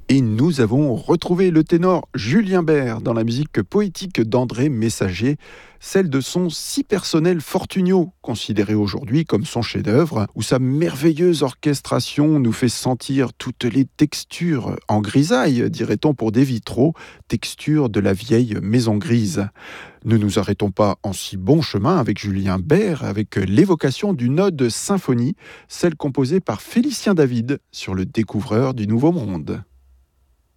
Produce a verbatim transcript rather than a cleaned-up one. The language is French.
Et nous avons retrouvé le ténor Julien Bert dans la musique poétique d'André Messager, celle de son si personnel Fortunio, considéré aujourd'hui comme son chef-d'œuvre, où sa merveilleuse orchestration nous fait sentir toutes les textures en grisaille, dirait-on pour des vitraux, textures de la vieille maison grise. Ne nous arrêtons pas en si bon chemin avec Julien Bert, avec l'évocation d'une ode symphonie, celle composée par Félicien David sur le découvreur du Nouveau Monde.